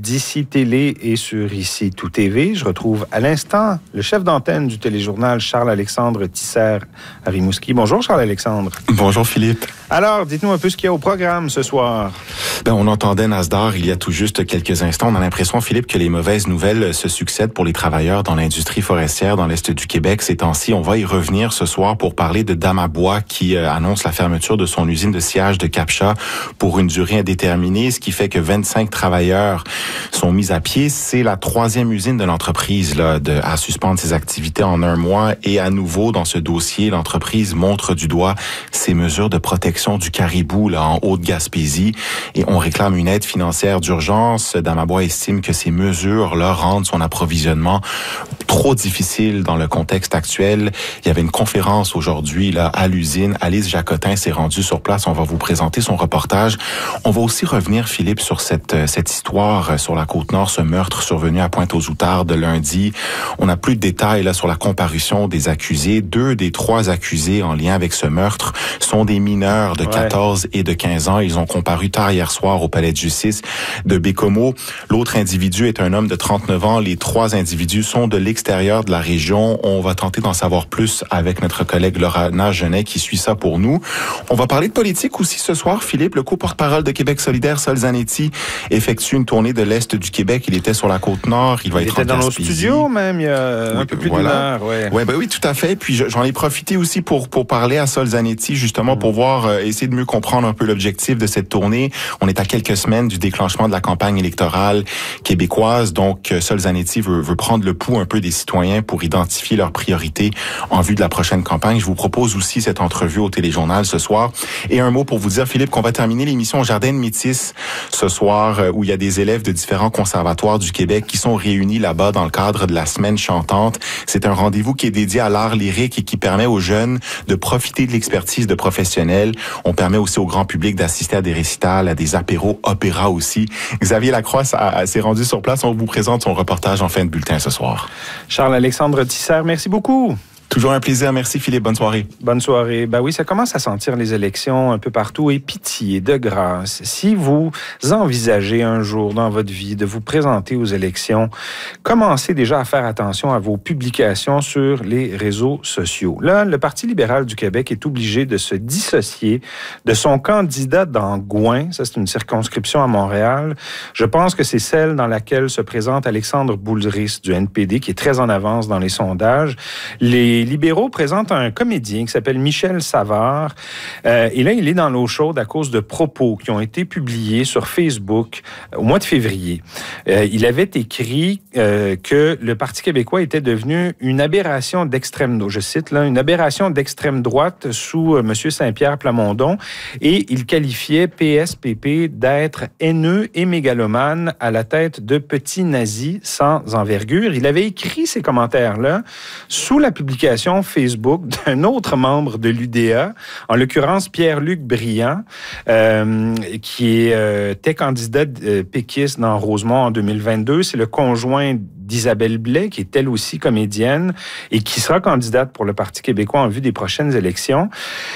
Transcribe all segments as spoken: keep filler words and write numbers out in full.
d'Ici Télé et sur Ici Tout T V. Je retrouve à l'instant le chef d'antenne du téléjournal, Charles-Alexandre Tisser à Rimouski. Bonjour Charles-Alexandre. Bonjour Philippe. Alors, dites-nous un peu ce qu'il y a au programme ce soir. Ben, on entendait Nasdaq il y a tout juste quelques instants. On a l'impression, Philippe, que les mauvaises nouvelles se succèdent pour les travailleurs dans l'industrie forestière dans l'Est du Québec ces temps-ci. On va y revenir ce soir pour parler de Damabois qui euh, annonce la fermeture de son usine de sciage de Cap-Chat pour une durée indéterminée, ce qui fait que vingt-cinq travailleurs sont mis à pied. C'est la troisième usine de l'entreprise là, de, à suspendre ses activités en un mois. Et à nouveau, dans ce dossier, l'entreprise montre du doigt ces mesures de protection du caribou là, en Haute-Gaspésie. Et on réclame une aide financière d'urgence. Damabois estime que ces mesures-là rendent son approvisionnement trop difficile dans le contexte actuel. Il y avait une conférence aujourd'hui là à l'usine. Alice Jacotin s'est rendue sur place. On va vous présenter son reportage. On va aussi revenir, Philippe, sur cette cette histoire sur la Côte-Nord, ce meurtre survenu à Pointe-aux-Outardes lundi. On n'a plus de détails là sur la comparution des accusés. Deux des trois accusés en lien avec ce meurtre sont des mineurs de quatorze ouais. et de quinze ans. Ils ont comparu tard hier soir au palais de justice de Bécomo. L'autre individu est un homme de trente-neuf ans. Les trois individus sont de l'extérieur de la région. On va tenter d'en savoir plus avec notre collègue Laurana Genet qui suit ça pour nous. On va parler de politique aussi ce soir. Philippe, le co-porte-parole de Québec solidaire, Sol Zanetti, effectue une tournée de l'Est du Québec. Il était sur la Côte-Nord. Il va il être était en dans nos Gaspésie. studios même il y a oui, un peu plus voilà. d'une heure. Ouais. Ouais, ben oui, tout à fait. Puis j'en ai profité aussi pour pour parler à Sol Zanetti justement mmh. pour voir euh, essayer de mieux comprendre un peu l'objectif de cette tournée. On est à quelques semaines du déclenchement de la campagne électorale québécoise. Donc, Sol Zanetti veut, veut prendre le pouls un peu des citoyens pour identifier leurs priorités en vue de la prochaine campagne. Je vous propose aussi cette entrevue au téléjournal ce soir. Et un mot pour vous dire, Philippe, qu'on va terminer l'émission au Jardin de Métis ce soir, où il y a des élèves de différents conservatoires du Québec qui sont réunis là-bas dans le cadre de la Semaine chantante. C'est un rendez-vous qui est dédié à l'art lyrique et qui permet aux jeunes de profiter de l'expertise de professionnels. On permet aussi au grand public d'assister à des récitals, à des apéros, opéra aussi. Xavier Lacroix s'est rendu sur place. On vous présente son reportage en fin de bulletin ce soir. Charles-Alexandre Tisser, merci beaucoup. Toujours un plaisir. Merci Philippe. Bonne soirée. Bonne soirée. Ben oui, ça commence à sentir les élections un peu partout et pitié, de grâce. Si vous envisagez un jour dans votre vie de vous présenter aux élections, commencez déjà à faire attention à vos publications sur les réseaux sociaux. Là, le Parti libéral du Québec est obligé de se dissocier de son candidat dans Gouin. Ça, c'est une circonscription à Montréal. Je pense que c'est celle dans laquelle se présente Alexandre Boulris du N P D, qui est très en avance dans les sondages. Les Les libéraux présentent un comédien qui s'appelle Michel Savard. Euh, et là, il est dans l'eau chaude à cause de propos qui ont été publiés sur Facebook au mois de février. Euh, il avait écrit euh, que le Parti québécois était devenu une aberration d'extrême droite. Je cite là, une aberration d'extrême droite sous euh, M. Saint-Pierre Plamondon. Et il qualifiait P S P P d'être haineux et mégalomane à la tête de petits nazis sans envergure. Il avait écrit ces commentaires-là sous la publication Facebook d'un autre membre de l'U D A, en l'occurrence Pierre-Luc Briand, euh, qui est, euh, était candidat euh, péquiste dans Rosemont en deux mille vingt-deux. C'est le conjoint d'Isabelle Blais, qui est elle aussi comédienne et qui sera candidate pour le Parti québécois en vue des prochaines élections.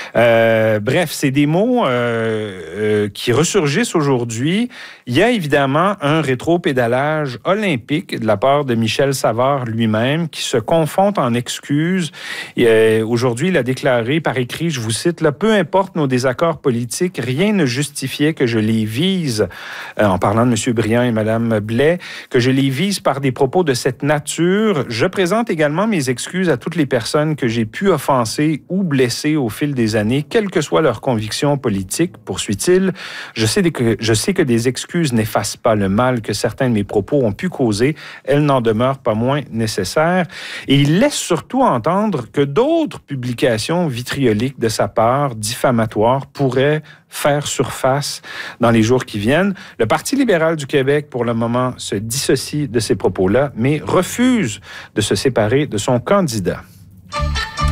Euh, bref, c'est des mots euh, euh, qui ressurgissent aujourd'hui. Il y a évidemment un rétro-pédalage olympique de la part de Michel Savard lui-même qui se confond en excuses. Et, euh, aujourd'hui, il a déclaré par écrit, je vous cite, là, « Peu importe nos désaccords politiques, rien ne justifiait que je les vise, euh, en parlant de M. Briand et Mme Blais, que je les vise par des propos de cette nature. Je présente également mes excuses à toutes les personnes que j'ai pu offenser ou blesser au fil des années, quelles que soient leurs convictions politiques, poursuit-il. Je sais que, je sais que des excuses n'effacent pas le mal que certains de mes propos ont pu causer. Elles n'en demeurent pas moins nécessaires. » Et il laisse surtout entendre que d'autres publications vitrioliques de sa part, diffamatoires, pourraient faire surface dans les jours qui viennent. Le Parti libéral du Québec, pour le moment, se dissocie de ces propos-là, mais refuse de se séparer de son candidat.